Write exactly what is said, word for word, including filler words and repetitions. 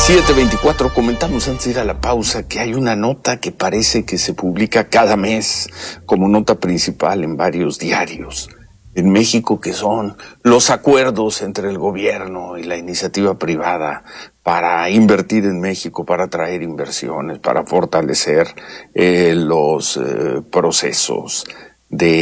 siete veinticuatro, comentamos antes de ir a la pausa que hay una nota que parece que se publica cada mes como nota principal en varios diarios en México, que son los acuerdos entre el gobierno y la iniciativa privada para invertir en México, para atraer inversiones, para fortalecer eh, los eh, procesos de